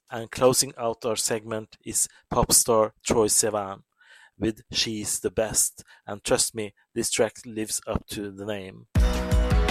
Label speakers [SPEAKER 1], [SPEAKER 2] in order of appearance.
[SPEAKER 1] And closing out our segment is pop star Troye Sivan with She's the Best. And trust me, this track lives up to the name.